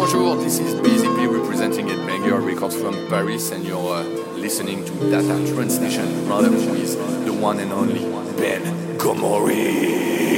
bonjour, this is BZP representing at Banger Records from Paris, and you're listening to Data Translation Random with the one and only Ben Gomori.